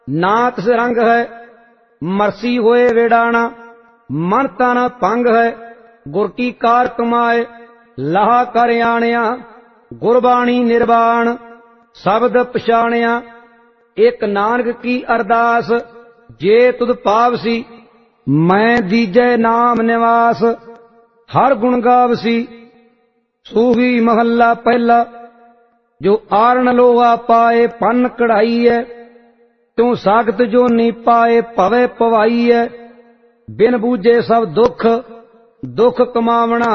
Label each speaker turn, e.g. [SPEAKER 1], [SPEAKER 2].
[SPEAKER 1] ना तिस रंग है मरसी होए वेड़ाना। मन तन भंग है गुर की कार कमाए। लाहा कर आणिया गुरबाणी निर्वाण। शब्द पछाणिया एक नानक की अरदास। जे तुद पावसी मैं दीजै नाम निवास। हर गुण गावसी। सूही महला पहला। जो आरण लोहा पाए पन कढ़ाई है। त्यों सागत जो नी पाए पवे पवाई है। बिन बूझे सब दुख दुख कमावना।